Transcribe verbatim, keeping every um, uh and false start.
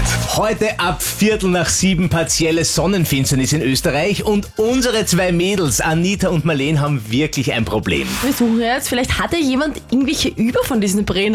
Heute ab Viertel nach sieben partielle Sonnenfinsternis in Österreich und unsere zwei Mädels, Anita und Marleen, haben wirklich ein Problem. Wir suchen jetzt, vielleicht hatte jemand irgendwelche über von diesen Brillen.